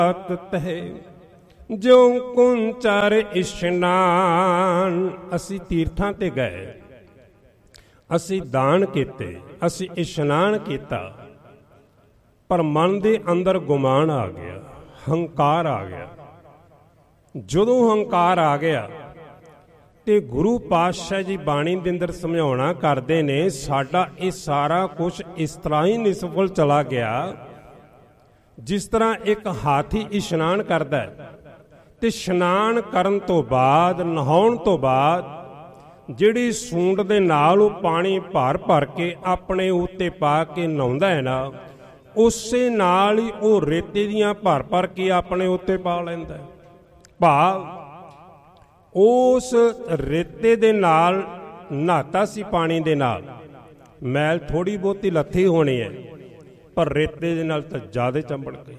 ਤਹਿ ਜਿਉ ਕੁੰਚਰ ਇਸ਼ਨਾਨ। ਅਸੀਂ ਤੀਰਥਾਂ ਤੇ ਗਏ, ਅਸੀਂ ਦਾਨ ਕੀਤੇ, ਅਸੀਂ ਇਸ਼ਨਾਨ ਕੀਤਾ, ਪਰ ਮਨ ਦੇ ਅੰਦਰ ਗੁਮਾਨ ਆ ਗਿਆ, ਹੰਕਾਰ ਆ ਗਿਆ। ਜਦੋਂ ਹੰਕਾਰ ਆ ਗਿਆ ਤੇ ਗੁਰੂ ਪਾਤਸ਼ਾਹ ਜੀ ਬਾਣੀ ਦੇ ਅੰਦਰ ਸਮਝਾਉਣਾ ਕਰਦੇ ਨੇ, ਸਾਡਾ ਇਹ ਸਾਰਾ ਕੁਝ ਇਸ ਤਰ੍ਹਾਂ ਹੀ ਨਿਸਫਲ ਚਲਾ ਗਿਆ ਜਿਸ ਤਰ੍ਹਾਂ ਇੱਕ ਹਾਥੀ ਇਸ਼ਨਾਨ ਕਰਦਾ ਤੇ ਇਸ਼ਨਾਨ ਕਰਨ ਤੋਂ ਬਾਅਦ, ਨਹਾਉਣ ਤੋਂ ਬਾਅਦ ਜਿਹੜੀ ਸੂੰਡ ਦੇ ਨਾਲ ਉਹ ਪਾਣੀ ਭਰ ਭਰ ਕੇ ਆਪਣੇ ਉੱਤੇ ਪਾ ਕੇ ਨਹਾਉਂਦਾ ਹੈ ਨਾ, ਉਸੇ ਨਾਲ ਹੀ ਉਹ ਰੇਤੇ ਦੀਆਂ ਭਰ ਭਰ ਕੇ ਆਪਣੇ ਉੱਤੇ ਪਾ ਲੈਂਦਾ। ਭਾਵ ਉਸ ਰੇਤੇ ਦੇ ਨਾਲ ਨਹਾਤਾ ਸੀ, ਪਾਣੀ ਦੇ ਨਾਲ ਮੈਲ ਥੋੜੀ ਬਹੁਤੀ ਲੱਥੀ ਹੋਣੀ ਹੈ, ਪਰ ਰੇਤੇ ਦੇ ਨਾਲ ਤਾਂ ਜ਼ਿਆਦਾ ਚੰਬੜ ਗਈ।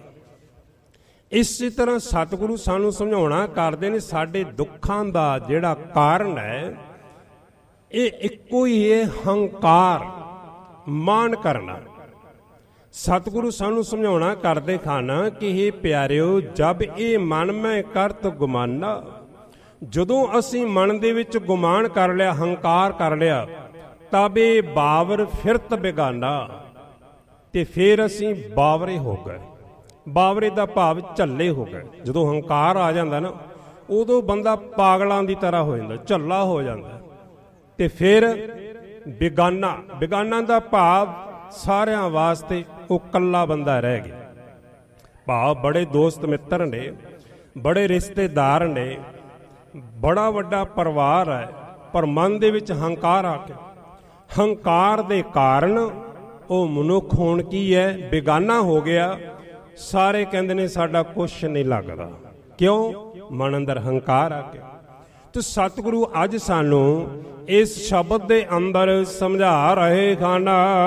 ਇਸੇ ਤਰ੍ਹਾਂ ਸਤਿਗੁਰੂ ਸਾਨੂੰ ਸਮਝਾਉਣਾ ਕਰਦੇ ਨੇ, ਸਾਡੇ ਦੁੱਖਾਂ ਦਾ ਜਿਹੜਾ ਕਾਰਨ ਹੈ ਇਹ ਇੱਕੋ ਹੀ ਹੈ, ਹੰਕਾਰ, ਮਾਣ ਕਰਨਾ। ਸਤਿਗੁਰੂ ਸਾਨੂੰ ਸਮਝਾਉਣਾ ਕਰਦੇ ਹਨ ਕਿ हे ਪਿਆਰਿਓ, ਜਬ ਇਹ ਮਨ ਮੈਂ ਕਰਤ ਗੁਮਾਨਾ, ਜਦੋਂ ਅਸੀਂ ਮਨ ਦੇ ਵਿੱਚ ਗੁਮਾਨ ਕਰ ਲਿਆ, ਹੰਕਾਰ ਕਰ ਲਿਆ, ਤਬ ਇਹ ਬਾਵਰ ਫਿਰਤ ਬੇਗਾਨਾ, ਤੇ ਫਿਰ ਅਸੀਂ ਬਾਵਰੇ ਹੋ ਗਏ। ਬਾਵਰੇ ਦਾ ਭਾਵ ਝੱਲੇ ਹੋ ਗਏ। ਜਦੋਂ ਹੰਕਾਰ ਆ ਜਾਂਦਾ ਨਾ, ਉਦੋਂ ਬੰਦਾ ਪਾਗਲਾਂ ਦੀ ਤਰ੍ਹਾਂ ਹੋ ਜਾਂਦਾ, ਝੱਲਾ ਹੋ ਜਾਂਦਾ। ਤੇ ਫਿਰ ਬੇਗਾਨਾ, ਬੇਗਾਨਾ ਦਾ ਭਾਵ ਸਾਰਿਆਂ ਵਾਸਤੇ ਉਹ ਇਕੱਲਾ ਬੰਦਾ ਰਹਿ ਗਿਆ। ਭਾਵ ਬੜੇ ਦੋਸਤ ਮਿੱਤਰ ਨੇ, ਬੜੇ ਰਿਸ਼ਤੇਦਾਰ ਨੇ, ਬੜਾ ਵੱਡਾ ਪਰਿਵਾਰ ਹੈ, ਪਰ ਮਨ ਦੇ ਵਿੱਚ ਹੰਕਾਰ ਆ ਗਿਆ। ਹੰਕਾਰ ਦੇ ਕਾਰਨ ਉਹ ਮਨੁੱਖ ਹੁਣ ਕੀ ਹੈ, ਬੇਗਾਨਾ ਹੋ ਗਿਆ। ਸਾਰੇ ਕਹਿੰਦੇ ਨੇ ਸਾਡਾ ਕੁਛ ਨਹੀਂ ਲੱਗਦਾ। ਕਿਉਂ? ਮਨ ਅੰਦਰ ਹੰਕਾਰ ਆ ਗਿਆ। ਤੇ ਸਤਿਗੁਰੂ ਅੱਜ ਸਾਨੂੰ ਇਸ ਸ਼ਬਦ ਦੇ ਅੰਦਰ ਸਮਝਾ ਰਹੇ ਹਨ,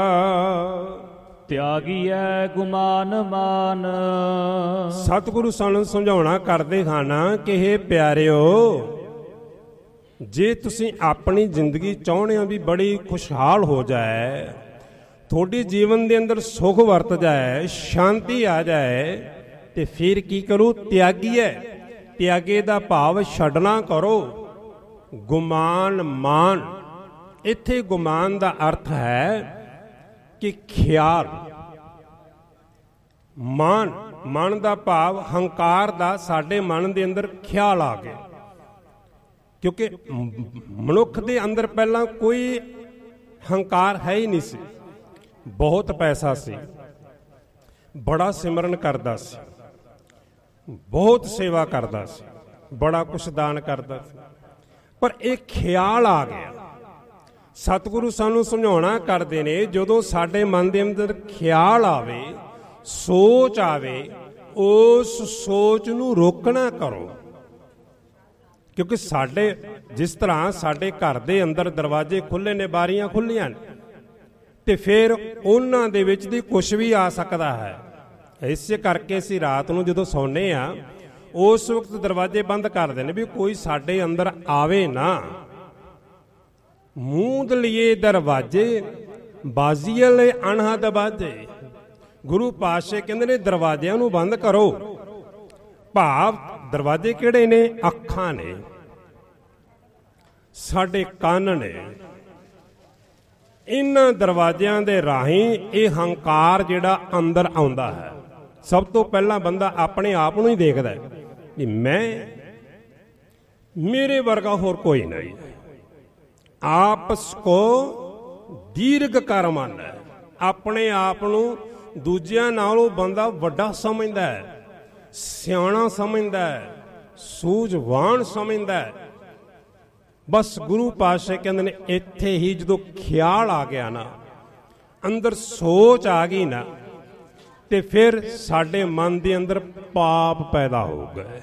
ਤਿਆਗੀਐ ਗੁਮਾਨ ਮਾਨ। ਸਤਿਗੁਰੂ ਸਾਨੂੰ ਸਮਝਾਉਣਾ ਕਰਦੇ ਹਨ ਕਿ हे ਪਿਆਰਿਓ, ਜੇ ਤੁਸੀਂ ਆਪਣੀ ਜ਼ਿੰਦਗੀ ਚਾਹੁੰਦੇ ਹੋ ਵੀ ਬੜੀ ਖੁਸ਼ਹਾਲ ਹੋ ਜਾਏ, ਤੁਹਾਡੇ ਜੀਵਨ ਦੇ ਅੰਦਰ ਸੁਖ ਵਰਤ ਜਾਏ, ਸ਼ਾਂਤੀ ਆ ਜਾਏ, ਤੇ ਫਿਰ ਕੀ ਕਰੋ? ਤਿਆਗੀਐ। ਤਿਆਗੇ ਦਾ ਭਾਵ ਛੱਡਣਾ ਕਰੋ। ਗੁਮਾਨ ਮਾਨ, ਇੱਥੇ ਗੁਮਾਨ ਦਾ ਅਰਥ ਹੈ ਕਿ ਖਿਆਲ। ਮਾਨ, ਮਨ ਦਾ ਭਾਵ ਹੰਕਾਰ ਦਾ ਸਾਡੇ ਮਨ ਦੇ ਅੰਦਰ ਖਿਆਲ ਆ ਗਿਆ। ਕਿਉਂਕਿ ਮਨੁੱਖ ਦੇ ਅੰਦਰ ਪਹਿਲਾਂ ਕੋਈ ਹੰਕਾਰ ਹੈ ਹੀ ਨਹੀਂ ਸੀ। ਬਹੁਤ ਪੈਸਾ ਸੀ, ਬੜਾ ਸਿਮਰਨ ਕਰਦਾ ਸੀ, ਬਹੁਤ ਸੇਵਾ ਕਰਦਾ ਸੀ, ਬੜਾ ਕੁਛ ਦਾਨ ਕਰਦਾ ਸੀ, ਪਰ ਇਹ ਖਿਆਲ ਆ ਗਿਆ। ਸਤਿਗੁਰੂ ਸਾਨੂੰ ਸਮਝਾਉਣਾ ਕਰਦੇ ਨੇ, ਜਦੋਂ ਸਾਡੇ ਮਨ ਦੇ ਅੰਦਰ ਖਿਆਲ ਆਵੇ, ਸੋਚ ਆਵੇ, ਉਸ ਸੋਚ ਨੂੰ ਰੋਕਣਾ ਕਰੋ। ਕਿਉਂਕਿ ਸਾਡੇ ਜਿਸ ਤਰ੍ਹਾਂ ਸਾਡੇ ਘਰ ਦੇ ਅੰਦਰ ਦਰਵਾਜ਼ੇ ਖੁੱਲ੍ਹੇ ਨੇ, ਬਾਰੀਆਂ ਖੁੱਲ੍ਹੀਆਂ ਨੇ, ਤੇ ਫਿਰ ਉਹਨਾਂ ਦੇ ਵਿੱਚ ਦੀ ਕੁਛ ਵੀ ਆ ਸਕਦਾ ਹੈ। ਇਸੇ ਕਰਕੇ ਅਸੀਂ ਰਾਤ ਨੂੰ ਜਦੋਂ ਸੌਂਦੇ ਹਾਂ, ਉਸ ਵਕਤ ਦਰਵਾਜ਼ੇ ਬੰਦ ਕਰ ਦੇਣੇ ਵੀ ਕੋਈ ਸਾਡੇ ਅੰਦਰ ਆਵੇ ਨਾ। ਮੂੰਦ ਲਿਏ ਦਰਵਾਜ਼ੇ, ਬਾਜ਼ੀਲੇ ਅਣਹਦ ਬਾਜੇ। ਗੁਰੂ ਪਾਤਸ਼ਾਹ ਕਹਿੰਦੇ ਨੇ ਦਰਵਾਜ਼ਿਆਂ ਨੂੰ ਬੰਦ ਕਰੋ। ਭਾਵ ਦਰਵਾਜ਼ੇ ਕਿਹੜੇ ਨੇ? ਅੱਖਾਂ ਨੇ, ਸਾਡੇ ਕੰਨ ਨੇ। ਇਹਨਾਂ ਦਰਵਾਜ਼ਿਆਂ ਦੇ ਰਾਹੀਂ ਇਹ ਹੰਕਾਰ ਜਿਹੜਾ ਅੰਦਰ ਆਉਂਦਾ ਹੈ। ਸਭ ਤੋਂ ਪਹਿਲਾਂ ਬੰਦਾ ਆਪਣੇ ਆਪ ਨੂੰ ਹੀ ਦੇਖਦਾ ਹੈ ਕਿ ਮੇਰੇ ਵਰਗਾ ਹੋਰ ਕੋਈ ਨਹੀਂ। ਆਪਸ ਕੋ ਦੀਰਘ ਕਰ ਮੰਨ ਹੈ। ਆਪਣੇ ਆਪ ਨੂੰ ਦੂਜਿਆਂ ਨਾਲੋਂ ਬੰਦਾ ਵੱਡਾ ਸਮਝਦਾ ਹੈ, ਸਿਆਣਾ ਸਮਝਦਾ ਹੈ, ਸੂਝਵਾਨ ਸਮਝਦਾ ਹੈ। ਬਸ ਗੁਰੂ ਪਾਤਸ਼ਾਹ ਕਹਿੰਦੇ ਨੇ ਇੱਥੇ ਹੀ ਜਦੋਂ ਖਿਆਲ ਆ ਗਿਆ ਨਾ, ਅੰਦਰ ਸੋਚ ਆ ਗਈ ਨਾ, ਤੇ ਫਿਰ ਸਾਡੇ ਮਨ ਦੇ ਅੰਦਰ ਪਾਪ ਪੈਦਾ ਹੋ ਗਏ।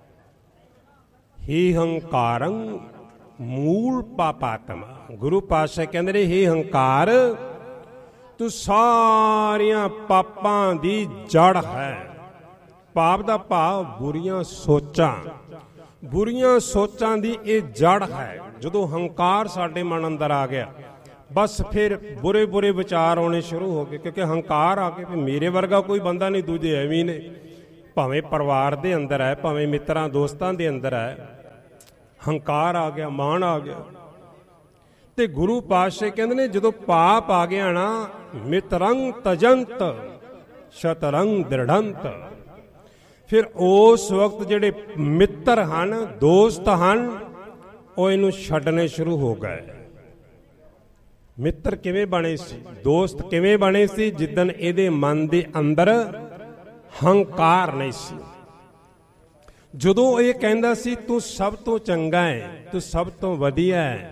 ਹੀ ਹੰਕਾਰੰ ਮੂਲ ਪਾਪਾਤਮਾ। ਗੁਰੂ ਪਾਤਸ਼ਾਹ ਕਹਿੰਦੇ ਨੇ ਹੀ ਹੰਕਾਰ, ਤੂੰ ਸਾਰੀਆਂ ਪਾਪਾਂ ਦੀ ਜੜ ਹੈ। ਪਾਪ ਦਾ ਭਾਵ ਬੁਰੀਆਂ ਸੋਚਾਂ। ਬੁਰੀਆਂ ਸੋਚਾਂ ਦੀ ਇਹ ਜੜ ਹੈ। ਜਦੋਂ ਹੰਕਾਰ ਸਾਡੇ ਮਨ ਅੰਦਰ ਆ ਗਿਆ, ਬਸ ਫਿਰ ਬੁਰੇ ਬੁਰੇ ਵਿਚਾਰ ਆਉਣੇ ਸ਼ੁਰੂ ਹੋ ਗਏ। ਕਿਉਂਕਿ ਹੰਕਾਰ ਆ ਕੇ ਮੇਰੇ ਵਰਗਾ ਕੋਈ ਬੰਦਾ ਨਹੀਂ, ਦੂਜੇ ਐਵੇਂ ਨੇ। ਭਾਵੇਂ ਪਰਿਵਾਰ ਦੇ ਅੰਦਰ ਹੈ, ਭਾਵੇਂ ਮਿੱਤਰਾਂ ਦੋਸਤਾਂ ਦੇ ਅੰਦਰ ਹੈ, ਹੰਕਾਰ ਆ ਗਿਆ, ਮਾਣ ਆ ਗਿਆ। ਤੇ ਗੁਰੂ ਪਾਤਸ਼ਾਹ ਕਹਿੰਦੇ ਨੇ ਜਦੋਂ ਪਾਪ ਆ ਗਿਆ ਨਾ, ਮਿਤਰੰਗ ਤਜੰਤ ਸ਼ਤਰੰਗ ਦ੍ਰਿੜੰਤ, ਫਿਰ ਉਸ ਵਕਤ ਜਿਹੜੇ ਮਿੱਤਰ ਹਨ, ਦੋਸਤ ਹਨ, ਉਹ ਇਹਨੂੰ ਛੱਡਣੇ ਸ਼ੁਰੂ ਹੋ ਗਏ। ਮਿੱਤਰ ਕਿਵੇਂ ਬਣੇ ਸੀ, ਦੋਸਤ ਕਿਵੇਂ ਬਣੇ ਸੀ? ਜਿੱਦਣ ਇਹਦੇ ਮਨ ਦੇ ਅੰਦਰ ਹੰਕਾਰ ਨਹੀਂ ਸੀ। ਜਦੋਂ ਇਹ ਕਹਿੰਦਾ ਸੀ ਤੂੰ ਸਭ ਤੋਂ ਚੰਗਾ ਹੈ, ਤੂੰ ਸਭ ਤੋਂ ਵਧੀਆ ਹੈ,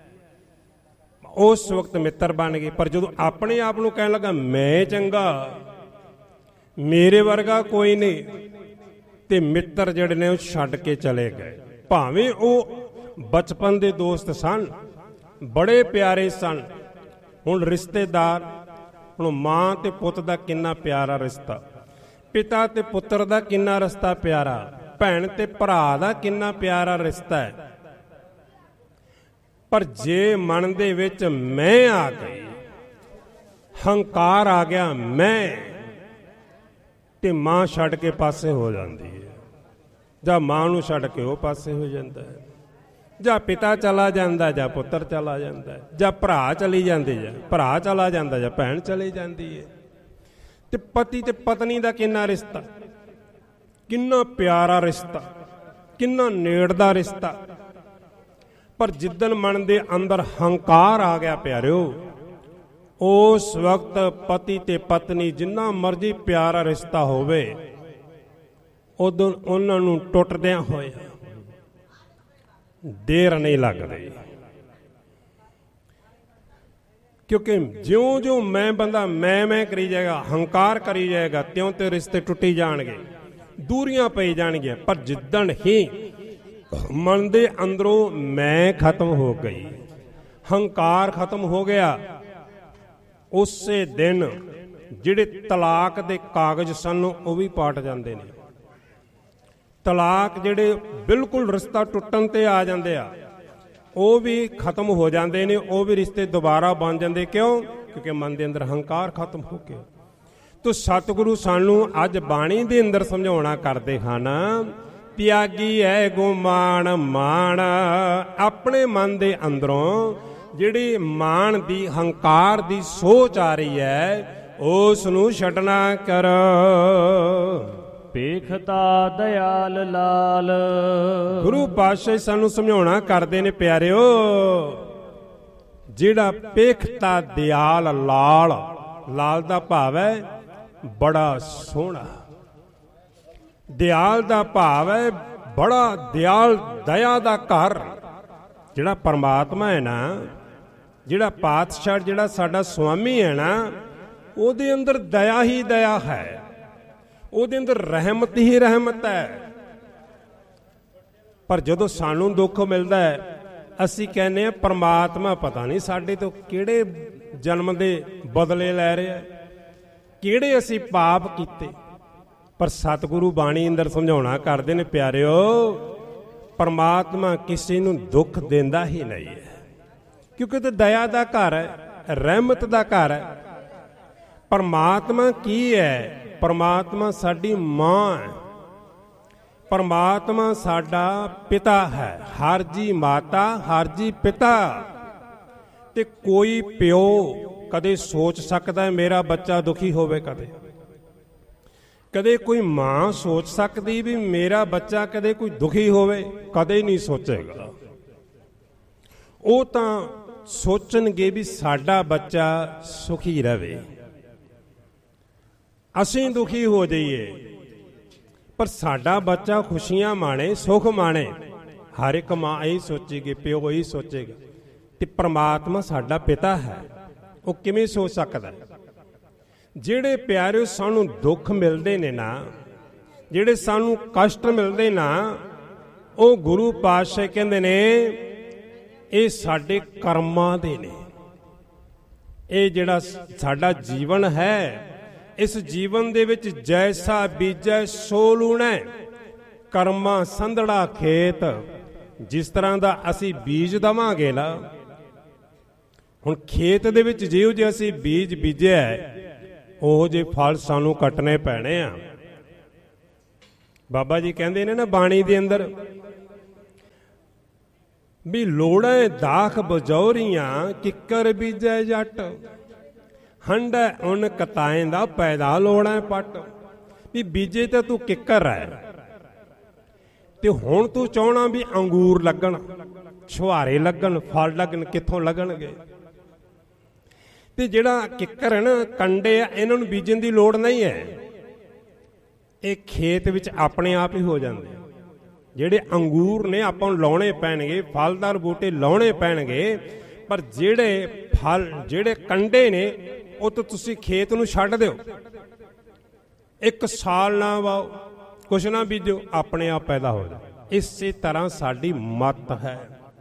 ਉਸ ਵਕਤ ਮਿੱਤਰ ਬਣ ਗਏ। ਪਰ ਜਦੋਂ ਆਪਣੇ ਆਪ ਨੂੰ ਕਹਿਣ ਲੱਗਾ ਮੈਂ ਚੰਗਾ, ਮੇਰੇ ਵਰਗਾ ਕੋਈ ਨਹੀਂ, ਤੇ ਮਿੱਤਰ ਜਿਹੜੇ ਨੇ ਉਹ ਛੱਡ ਕੇ ਚਲੇ ਗਏ। ਭਾਵੇਂ ਉਹ ਬਚਪਨ ਦੇ ਦੋਸਤ ਸਨ, ਬੜੇ ਪਿਆਰੇ ਸਨ। ਹੁਣ ਰਿਸ਼ਤੇਦਾਰ, ਹੁਣ ਮਾਂ ਤੇ ਪੁੱਤ ਦਾ ਕਿੰਨਾ ਪਿਆਰਾ ਰਿਸ਼ਤਾ, ਪਿਤਾ ਤੇ ਪੁੱਤਰ ਦਾ ਕਿੰਨਾ ਰਿਸ਼ਤਾ ਪਿਆਰਾ, ਭੈਣ ਤੇ ਭਰਾ ਦਾ ਕਿੰਨਾ ਪਿਆਰਾ ਰਿਸ਼ਤਾ ਹੈ। ਪਰ ਜੇ ਮਨ ਦੇ ਵਿੱਚ ਮੈਂ ਆ ਗਈ, ਹੰਕਾਰ ਆ ਗਿਆ, ਮੈਂ, ਤੇ ਮਾਂ ਛੱਡ ਕੇ ਪਾਸੇ ਹੋ ਜਾਂਦੀ ਹੈ, ਜਾਂ ਮਾਂ ਨੂੰ ਛੱਡ ਕੇ ਉਹ ਪਾਸੇ ਹੋ ਜਾਂਦਾ ਹੈ, ਜਾਂ ਪਿਤਾ ਚਲਾ ਜਾਂਦਾ, ਜਾਂ ਪੁੱਤਰ ਚਲਾ ਜਾਂਦਾ, ਜਾਂ ਭਰਾ ਚਲੀ ਜਾਂਦੀ, ਜਾਂ ਭਰਾ ਚਲਾ ਜਾਂਦਾ, ਜਾਂ ਭੈਣ ਚਲੀ ਜਾਂਦੀ ਹੈ। ਤੇ ਪਤੀ ਤੇ ਪਤਨੀ ਦਾ ਕਿੰਨਾ ਰਿਸ਼ਤਾ, ਕਿੰਨਾ ਪਿਆਰਾ ਰਿਸ਼ਤਾ, ਕਿੰਨਾ ਨੇੜਦਾ ਰਿਸ਼ਤਾ। ਪਰ ਜਿੱਦਣ ਮਨ ਦੇ ਅੰਦਰ ਹੰਕਾਰ ਆ ਗਿਆ ਪਿਆਰਿਓ, ਉਸ ਵਕਤ ਪਤੀ ਤੇ ਪਤਨੀ ਜਿੰਨਾ ਮਰਜ਼ੀ ਪਿਆਰਾ ਰਿਸ਼ਤਾ ਹੋਵੇ, ਉਦੋਂ ਉਹਨਾਂ ਨੂੰ ਟੁੱਟਦਿਆਂ ਹੋਇਆ ਦੇਰ ਨਹੀਂ ਲੱਗਦੀ। ਕਿਉਂਕਿ ਜਿਉਂ-ਜਿਉਂ ਮੈਂ ਬੰਦਾ ਮੈਂ ਕਰੀ ਜਾਏਗਾ, ਹੰਕਾਰ ਕਰੀ ਜਾਏਗਾ, ਤਿਉਂ ਤੇ ਰਿਸ਼ਤੇ ਟੁੱਟੀ ਜਾਣਗੇ, ਦੂਰੀਆਂ ਪਈ ਜਾਣਗੀਆਂ। ਪਰ ਜਿੱਦਣ ਹੀ ਮਨ ਦੇ ਅੰਦਰੋਂ ਮੈਂ ਖਤਮ ਹੋ ਗਈ, ਹੰਕਾਰ ਖਤਮ ਹੋ ਗਿਆ, ਉਸੇ ਦਿਨ ਜਿਹੜੇ ਤਲਾਕ ਦੇ ਕਾਗਜ਼ ਸਨ ਉਹ ਵੀ ਪਾਟ ਜਾਂਦੇ ਨੇ। ਤਲਾਕ ਜਿਹੜੇ ਬਿਲਕੁਲ ਰਿਸ਼ਤਾ ਟੁੱਟਣ ਤੇ ਆ ਜਾਂਦੇ ਆ, ਉਹ ਵੀ ਖਤਮ ਹੋ ਜਾਂਦੇ ਨੇ, ਉਹ ਵੀ ਰਿਸ਼ਤੇ ਦੁਬਾਰਾ ਬਣ ਜਾਂਦੇ। ਕਿਉਂ? ਕਿਉਂਕਿ ਮਨ ਦੇ ਅੰਦਰ ਹੰਕਾਰ ਖਤਮ ਹੋ ਗਿਆ। ਤੋ ਸਤਿਗੁਰੂ ਸਾਨੂੰ ਅੱਜ ਬਾਣੀ ਦੇ ਅੰਦਰ ਸਮਝਾਉਣਾ ਕਰਦੇ ਹਨ, ਤਿਆਗੀ ਹੈ ਗੁਮਾਨ ਮਾਣ। ਆਪਣੇ ਮਨ ਦੇ ਅੰਦਰੋਂ ਜਿਹੜੀ ਮਾਣ ਦੀ, ਹੰਕਾਰ ਦੀ ਸੋਚ ਆ ਰਹੀ ਹੈ, ਉਸ ਨੂੰ ਛੱਡਣਾ ਕਰੋ। ਪੇਖਤਾ ਦਇਆਲ ਲਾਲ। ਗੁਰੂ ਪਾਤਸ਼ਾਹ ਸਾਨੂੰ ਸਮਝਾਉਣਾ ਕਰਦੇ ਨੇ ਪਿਆਰਿਓ, ਜਿਹੜਾ ਪੇਖਤਾ ਦਿਆਲ ਲਾਲ, ਲਾਲ ਦਾ ਭਾਵ ਹੈ ਬੜਾ ਸੋਹਣਾ, ਦਿਆਲ ਦਾ ਭਾਵ ਹੈ ਬੜਾ ਦਿਆਲ, ਦਇਆ ਦਾ ਘਰ। ਜਿਹੜਾ ਪਰਮਾਤਮਾ ਹੈ ਨਾ, ਜਿਹੜਾ ਪਾਤਸ਼ਾਹ, ਜਿਹੜਾ ਸਾਡਾ ਸੁਆਮੀ ਹੈ ਨਾ, ਉਹਦੇ ਅੰਦਰ ਦਇਆ ਹੀ ਦਇਆ ਹੈ, ਉਹਦੇ ਅੰਦਰ ਰਹਿਮਤ ਹੀ ਰਹਿਮਤ ਹੈ। ਪਰ ਜਦੋਂ ਸਾਨੂੰ ਦੁੱਖ ਮਿਲਦਾ ਹੈ, ਅਸੀਂ ਕਹਿੰਦੇ ਹਾਂ ਪਰਮਾਤਮਾ ਪਤਾ ਨਹੀਂ ਸਾਡੇ ਤੋਂ ਕਿਹੜੇ ਜਨਮ ਦੇ ਬਦਲੇ ਲੈ ਰਿਹਾ, ਕਿਹੜੇ ਅਸੀਂ ਪਾਪ ਕੀਤੇ। ਪਰ ਸਤਿਗੁਰੂ ਬਾਣੀ ਅੰਦਰ ਸਮਝਾਉਣਾ ਕਰਦੇ ਨੇ ਪਿਆਰਿਓ, ਪਰਮਾਤਮਾ ਕਿਸੇ ਨੂੰ ਦੁੱਖ ਦਿੰਦਾ ਹੀ ਨਹੀਂ ਹੈ, ਕਿਉਂਕਿ ਤੇ ਦਇਆ ਦਾ ਘਰ ਹੈ, ਰਹਿਮਤ ਦਾ ਘਰ ਹੈ। ਪਰਮਾਤਮਾ ਕੀ ਹੈ? ਪਰਮਾਤਮਾ ਸਾਡੀ ਮਾਂ ਹੈ, ਪਰਮਾਤਮਾ ਸਾਡਾ ਪਿਤਾ ਹੈ। ਹਰ ਜੀ ਮਾਤਾ, ਹਰ ਜੀ ਪਿਤਾ। ਤੇ ਕੋਈ ਪਿਓ ਕਦੇ ਸੋਚ ਸਕਦਾ ਹੈ ਮੇਰਾ ਬੱਚਾ ਦੁਖੀ ਹੋਵੇ? ਕਦੇ ਕੋਈ ਮਾਂ ਸੋਚ ਸਕਦੀ ਵੀ ਮੇਰਾ ਬੱਚਾ ਕਦੇ ਕੋਈ ਦੁਖੀ ਹੋਵੇ? ਕਦੇ ਨਹੀਂ ਸੋਚੇਗਾ। ਉਹ ਤਾਂ ਸੋਚਣਗੇ ਵੀ ਸਾਡਾ ਬੱਚਾ ਸੁਖੀ ਰਹੇ, ਅਸੀਂ ਦੁਖੀ ਹੋ ਜਾਈਏ, ਪਰ ਸਾਡਾ ਬੱਚਾ ਖੁਸ਼ੀਆਂ ਮਾਣੇ, ਸੁਖ ਮਾਣੇ। ਹਰ ਇੱਕ ਮਾਂ ਇਹੀ ਸੋਚੇਗੀ, ਪਿਓ ਇਹੀ ਸੋਚੇਗਾ। ਤੇ ਪਰਮਾਤਮਾ ਸਾਡਾ ਪਿਤਾ ਹੈ, ਉਹ ਕਿਵੇਂ ਸੋਚ ਸਕਦਾ? ਜਿਹੜੇ ਪਿਆਰੇ ਸਾਨੂੰ ਦੁੱਖ ਮਿਲਦੇ ਨੇ ਨਾ, ਜਿਹੜੇ ਸਾਨੂੰ ਕਸ਼ਟ ਮਿਲਦੇ ਨਾ, ਉਹ ਗੁਰੂ ਪਾਤਸ਼ਾਹ ਕਹਿੰਦੇ ਨੇ ਇਹ ਸਾਡੇ ਕਰਮਾਂ ਦੇ ਨੇ। ਇਹ ਜਿਹੜਾ ਸਾਡਾ ਜੀਵਨ ਹੈ, ਇਸ ਜੀਵਨ ਦੇ ਵਿੱਚ ਜੈਸਾ ਬੀਜੈ ਸੋ ਲੂਣੈ, ਕਰਮਾਂ ਸੰਧੜਾ ਖੇਤ। ਜਿਸ ਤਰ੍ਹਾਂ ਦਾ ਅਸੀਂ ਬੀਜ ਦਵਾਂਗੇ ਨਾ, ਹੁਣ ਖੇਤ ਦੇ ਵਿੱਚ ਜਿਹੋ ਜਿਹੇ ਅਸੀਂ ਬੀਜ ਬੀਜਿਆ, ਉਹ ਜਿਹੇ ਫਲ ਸਾਨੂੰ ਕੱਟਣੇ ਪੈਣੇ ਆ। ਬਾਬਾ ਜੀ ਕਹਿੰਦੇ ਨੇ ਨਾ ਬਾਣੀ ਦੇ ਅੰਦਰ ਵੀ ਲੋੜੈ ਦਾਖ ਬਜੌਰੀਆਂ ਕਿੱਕਰ ਬੀਜੈ ਜੱਟ, ਹੰਡੈ ਉਨ ਕਤਾਏ ਦਾ ਪੈਦਾ ਲੋੜੈ ਪੱਟ। ਵੀ ਬੀਜੇ ਤਾਂ ਤੂੰ ਕਿੱਕਰ ਹੈ, ਤੇ ਹੁਣ ਤੂੰ ਚਾਹਣਾ ਵੀ ਅੰਗੂਰ ਲੱਗਣ, ਛੁਹਾਰੇ ਲੱਗਣ, ਫਲ ਲੱਗਣ, ਕਿੱਥੋਂ ਲੱਗਣਗੇ? ਤੇ ਜਿਹੜਾ ਕਿੱਕਰ ਹੈ ਨਾ, ਕੰਡੇ ਆ, ਇਹਨਾਂ ਨੂੰ ਬੀਜਣ ਦੀ ਲੋੜ ਨਹੀਂ ਹੈ, ਇਹ ਖੇਤ ਵਿੱਚ ਆਪਣੇ ਆਪ ਹੀ ਹੋ ਜਾਂਦੇ। ਜਿਹੜੇ ਅੰਗੂਰ ਨੇ ਆਪਾਂ ਨੂੰ ਲਾਉਣੇ ਪੈਣਗੇ, ਫਲਦਾਰ ਬੂਟੇ ਲਾਉਣੇ ਪੈਣਗੇ, ਪਰ ਜਿਹੜੇ ਫਲ, ਜਿਹੜੇ ਕੰਡੇ ਨੇ, ਉਹ ਤਾਂ ਤੁਸੀਂ ਖੇਤ ਨੂੰ ਛੱਡ ਦਿਓ, ਇੱਕ ਸਾਲ ਨਾ ਵਾਓ, ਕੁਛ ਨਾ ਬੀਜੋ, ਆਪਣੇ ਆਪ ਪੈਦਾ ਹੋ ਜਾਏ। ਇਸੇ ਤਰ੍ਹਾਂ ਸਾਡੀ ਮੱਤ ਹੈ।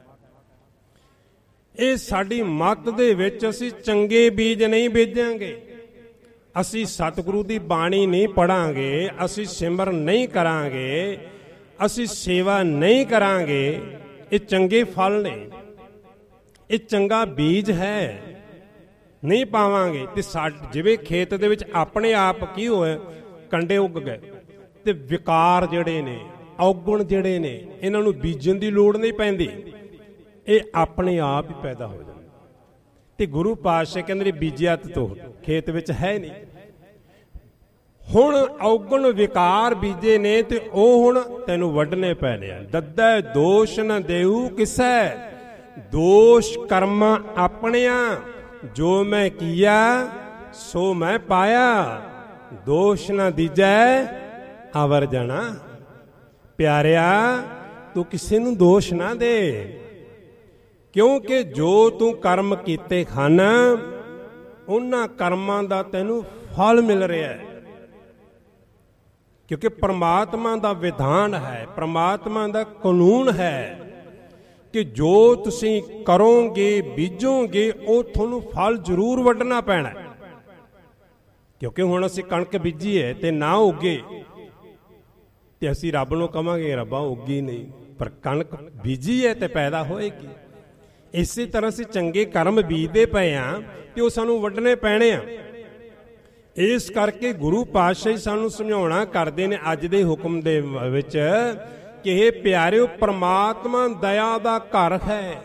ਇਹ ਸਾਡੀ ਮੱਤ ਦੇ ਵਿੱਚ ਅਸੀਂ ਚੰਗੇ ਬੀਜ ਨਹੀਂ ਬੀਜਾਂਗੇ, ਅਸੀਂ ਸਤਿਗੁਰੂ ਦੀ ਬਾਣੀ ਨਹੀਂ ਪੜਾਂਗੇ, ਅਸੀਂ ਸਿਮਰਨ ਨਹੀਂ ਕਰਾਂਗੇ, ਅਸੀਂ ਸੇਵਾ ਨਹੀਂ ਕਰਾਂਗੇ, ਇਹ ਚੰਗੇ ਫਲ ਨੇ, ਇਹ ਚੰਗਾ ਬੀਜ ਹੈ, ਨਹੀਂ ਪਾਵਾਂਗੇ। ਤੇ ਜਿਵੇਂ ਖੇਤ ਦੇ ਵਿੱਚ ਆਪਣੇ ਆਪ ਕੀ ਹੋਇਆ, ਕੰਡੇ ਉੱਗ ਗਏ, ਤੇ ਵਿਕਾਰ ਜਿਹੜੇ ਨੇ, ਔਗੁਣ ਜਿਹੜੇ ਨੇ, ਇਹਨਾਂ ਨੂੰ ਬੀਜਣ ਦੀ ਲੋੜ ਨਹੀਂ ਪੈਂਦੀ, ਇਹ ਆਪਣੇ ਆਪ ਹੀ ਪੈਦਾ ਹੋ ਜਾਂਦੇ। ਤੇ ਗੁਰੂ ਪਾਤਸ਼ਾਹ ਕਹਿੰਦੇ ਨੇ ਬੀਜਿਆ ਤੋ ਖੇਤ ਵਿੱਚ ਹੈ ਨਹੀਂ। ਹੁਣ ਔਗੁਣ ਵਿਕਾਰ ਬੀਜੇ ਨੇ, ਤੇ ਉਹ ਹੁਣ ਤੈਨੂੰ ਵੱਢਣੇ ਪੈਣੇ ਆ। ਦੱਦੈ ਦੋਸ਼ ਨ ਦੇਊ ਕਿਸੈ, ਦੋਸ਼ ਕਰਮ ਆਪਣਿਆਂ, ਜੋ ਮੈਂ ਕੀਆ ਸੋ ਮੈਂ ਪਾਇਆ, ਦੋਸ਼ ਨਾ ਦੀਜੈ ਅਵਰ ਜਾਣਾ। ਪਿਆਰਿਆ, ਤੂੰ ਕਿਸੇ ਨੂੰ ਦੋਸ਼ ਨਾ ਦੇ, ਕਿਉਂਕਿ ਜੋ ਤੂੰ ਕਰਮ ਕੀਤੇ ਹਨ, ਉਹਨਾਂ ਕਰਮਾਂ ਦਾ ਤੈਨੂੰ ਫਲ ਮਿਲ ਰਿਹਾ ਹੈ। ਕਿਉਂਕਿ ਪ੍ਰਮਾਤਮਾ ਦਾ ਵਿਧਾਨ ਹੈ, ਪ੍ਰਮਾਤਮਾ ਦਾ ਕਾਨੂੰਨ ਹੈ ਕਿ ਜੋ ਤੁਸੀਂ ਕਰੋਗੇ, ਬੀਜੋਗੇ, ਉਹ ਤੁਹਾਨੂੰ ਫਲ ਜ਼ਰੂਰ ਵੱਢਣਾ ਪੈਣਾ। ਕਿਉਂਕਿ ਹੁਣ ਅਸੀਂ ਕਣਕ ਬੀਜੀ ਹੈ ਤੇ ਨਾ ਉੱਗੇ, ਤੇ ਅਸੀਂ ਰੱਬ ਨੂੰ ਕਵਾਂਗੇ ਰੱਬਾ ਉੱਗੀ ਨਹੀਂ, ਪਰ ਕਣਕ ਬੀਜੀ ਹੈ ਤੇ ਪੈਦਾ ਹੋਏਗੀ। ਇਸੇ ਤਰ੍ਹਾਂ ਅਸੀਂ ਚੰਗੇ ਕਰਮ ਬੀਜਦੇ ਪਏ ਆ, ਤੇ ਉਹ ਸਾਨੂੰ ਵੱਢਣੇ ਪੈਣੇ ਆ। ਇਸ ਕਰਕੇ ਗੁਰੂ ਪਾਤਸ਼ਾਹ ਸਾਨੂੰ ਸਮਝਾਉਣਾ ਕਰਦੇ ਨੇ ਅੱਜ ਦੇ ਹੁਕਮ ਦੇ ਵਿੱਚ ਕਿ ਇਹ ਪਿਆਰਿਓ, ਪ੍ਰਮਾਤਮਾ ਦਇਆ ਦਾ ਘਰ ਹੈ,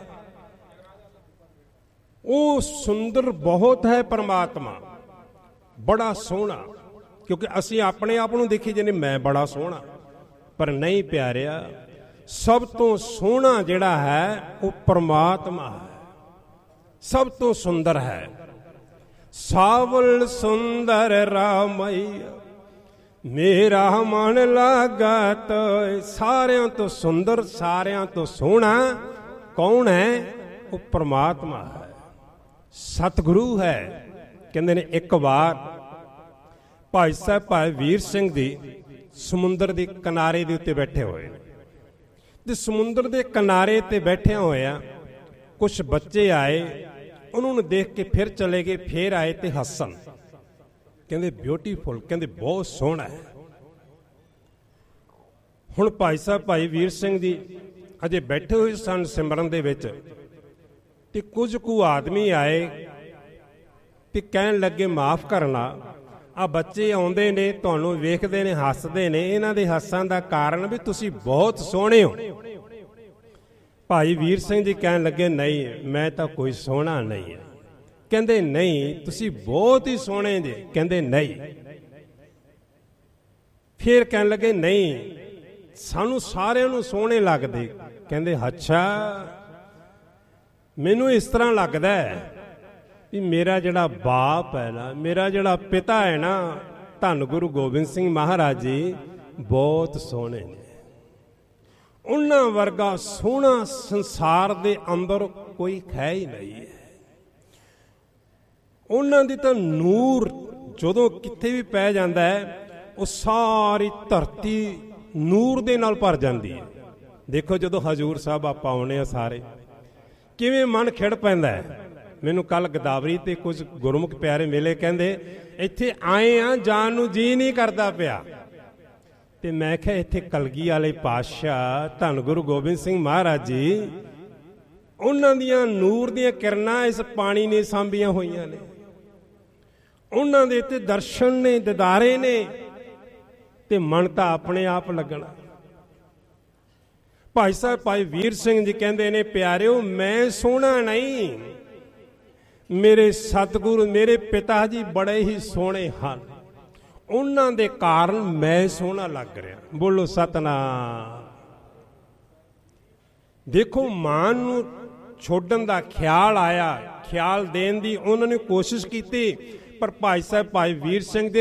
ਉਹ ਸੁੰਦਰ ਬਹੁਤ ਹੈ ਪ੍ਰਮਾਤਮਾ, ਬੜਾ ਸੋਹਣਾ। ਕਿਉਂਕਿ ਅਸੀਂ ਆਪਣੇ ਆਪ ਨੂੰ ਦੇਖੀ ਜਾਂਦੇ ਮੈਂ ਬੜਾ ਸੋਹਣਾ, ਪਰ ਨਹੀਂ ਪਿਆਰਿਆ, ਸਭ ਤੋਂ ਸੋਹਣਾ ਜਿਹੜਾ ਹੈ ਉਹ ਪ੍ਰਮਾਤਮਾ ਹੈ, ਸਭ ਤੋਂ ਸੁੰਦਰ ਹੈ। ਸਾਵਲ ਸੁੰਦਰ ਰਾਮਈਆ ਮੇਰਾ ਮਨ ਲਾਗਾ ਤੋਏ। ਸਾਰਿਆਂ ਤੋਂ ਸੁੰਦਰ, ਸਾਰਿਆਂ ਤੋਂ ਸੋਹਣਾ ਕੌਣ ਹੈ? ਉਹ ਪ੍ਰਮਾਤਮਾ ਹੈ, ਸਤਿਗੁਰੂ ਹੈ। ਕਹਿੰਦੇ ਨੇ ਇੱਕ ਵਾਰ ਭਾਈ ਸਾਹਿਬ ਭਾਈ ਵੀਰ ਸਿੰਘ ਜੀ ਸਮੁੰਦਰ ਦੇ ਕਿਨਾਰੇ ਦੇ ਉੱਤੇ ਬੈਠੇ ਹੋਏ, ਤੇ ਸਮੁੰਦਰ ਦੇ ਕਿਨਾਰੇ ਤੇ ਬੈਠਿਆ ਹੋਇਆ ਕੁਝ ਬੱਚੇ ਆਏ, ਉਹਨਾਂ ਨੂੰ ਦੇਖ ਕੇ ਫਿਰ ਚਲੇ ਗਏ, ਫਿਰ ਆਏ ਤੇ ਹੱਸਣ, ਕਹਿੰਦੇ ਬਿਊਟੀਫੁਲ, ਕਹਿੰਦੇ ਬਹੁਤ ਸੋਹਣਾ ਹੈ। ਹੁਣ ਭਾਈ ਸਾਹਿਬ ਭਾਈ ਵੀਰ ਸਿੰਘ ਜੀ ਅਜੇ ਬੈਠੇ ਹੋਏ ਸਨ ਸਿਮਰਨ ਦੇ ਵਿੱਚ, ਤੇ ਕੁਝ ਕੁ ਆਦਮੀ ਆਏ ਤੇ ਕਹਿਣ ਲੱਗੇ ਮਾਫ ਕਰਨਾ, ਆ ਬੱਚੇ ਆਉਂਦੇ ਨੇ, ਤੁਹਾਨੂੰ ਵੇਖਦੇ ਨੇ, ਹੱਸਦੇ ਨੇ, ਇਹਨਾਂ ਦੇ ਹੱਸਣ ਦਾ ਕਾਰਨ ਵੀ ਤੁਸੀਂ ਬਹੁਤ ਸੋਹਣੇ ਹੋ। ਭਾਈ ਵੀਰ ਸਿੰਘ ਜੀ ਕਹਿਣ ਲੱਗੇ ਨਹੀਂ, ਮੈਂ ਤਾਂ ਕੋਈ ਸੋਹਣਾ ਨਹੀਂ ਹੈ। ਕਹਿੰਦੇ ਨਹੀਂ, ਤੁਸੀਂ ਬਹੁਤ ਹੀ ਸੋਹਣੇ ਜੇ। ਕਹਿੰਦੇ ਨਹੀਂ। ਫਿਰ ਕਹਿਣ ਲੱਗੇ ਨਹੀਂ, ਸਾਨੂੰ ਸਾਰਿਆਂ ਨੂੰ ਸੋਹਣੇ ਲੱਗਦੇ। ਕਹਿੰਦੇ ਅੱਛਾ, ਮੈਨੂੰ ਇਸ ਤਰ੍ਹਾਂ ਲੱਗਦਾ ਹੈ ਵੀ ਮੇਰਾ ਜਿਹੜਾ ਬਾਪ ਹੈ ਨਾ, ਮੇਰਾ ਜਿਹੜਾ ਪਿਤਾ ਹੈ ਨਾ, ਧੰਨ ਗੁਰੂ ਗੋਬਿੰਦ ਸਿੰਘ ਮਹਾਰਾਜ ਜੀ ਬਹੁਤ ਸੋਹਣੇ ਨੇ, ਉਹਨਾਂ ਵਰਗਾ ਸੋਹਣਾ ਸੰਸਾਰ ਦੇ ਅੰਦਰ ਕੋਈ ਹੈ ਹੀ ਨਹੀਂ ਹੈ। ਉਹਨਾਂ ਦੀ ਤਾਂ ਨੂਰ ਜਦੋਂ ਕਿੱਥੇ ਵੀ ਪੈ ਜਾਂਦਾ ਹੈ, ਉਹ ਸਾਰੀ ਧਰਤੀ ਨੂਰ ਦੇ ਨਾਲ ਭਰ ਜਾਂਦੀ ਹੈ। ਦੇਖੋ ਜਦੋਂ ਹਜ਼ੂਰ ਸਾਹਿਬ ਆਪਾਂ ਆਉਣੇ ਆ ਸਾਰੇ, ਕਿਵੇਂ ਮਨ ਖਿੜ ਪੈਂਦਾ ਹੈ। ਮੈਨੂੰ ਕੱਲ ਗਦਾਵਰੀ ਤੇ ਕੁਝ ਗੁਰਮੁਖ ਪਿਆਰੇ ਮਿਲੇ, ਕਹਿੰਦੇ ਇੱਥੇ ਆਏ ਆ ਜਾਣ ਨੂੰ ਜੀ ਨਹੀਂ ਕਰਦਾ ਪਿਆ। ਤੇ ਮੈਂ ਕਿਹਾ ਇੱਥੇ ਕਲਗੀ ਵਾਲੇ ਪਾਤਸ਼ਾਹ ਧੰਨ ਗੁਰੂ ਗੋਬਿੰਦ ਸਿੰਘ ਮਹਾਰਾਜ ਜੀ, ਉਹਨਾਂ ਦੀਆਂ ਨੂਰ ਦੀਆਂ ਕਿਰਨਾਂ ਇਸ ਪਾਣੀ ਨੇ ਸਾਂਭੀਆਂ ਹੋਈਆਂ ਨੇ, ਉਹਨਾਂ ਦੇ ਤੇ ਦਰਸ਼ਨ ਨੇ, ਦਿਦਾਰੇ ਨੇ, ਤੇ ਮਨ ਤਾਂ ਆਪਣੇ ਆਪ ਲੱਗਣਾ। ਭਾਈ ਸਾਹਿਬ ਭਾਈ ਵੀਰ ਸਿੰਘ ਜੀ ਕਹਿੰਦੇ ਨੇ, ਪਿਆਰਿਓ ਮੈਂ ਸੋਹਣਾ ਨਹੀਂ, ਮੇਰੇ ਸਤਿਗੁਰੂ ਮੇਰੇ ਪਿਤਾ ਜੀ ਬੜੇ ਹੀ ਸੋਹਣੇ ਹਨ, ਉਹਨਾਂ ਦੇ ਕਾਰਨ ਮੈਂ ਸੋਹਣਾ ਲੱਗ ਰਿਹਾ। ਬੋਲੋ ਸਤਿਨਾਮ। ਦੇਖੋ ਮਾਨ ਨੂੰ ਛੋੜਨ ਦਾ ਖਿਆਲ ਆਇਆ, ਖਿਆਲ ਦੇਣ ਦੀ ਉਹਨਾਂ ਨੇ ਕੋਸ਼ਿਸ਼ ਕੀਤੀ, ਪਰ ਭਾਈ ਸਾਹਿਬ ਭਾਈ ਵੀਰ ਸਿੰਘ ਦੇ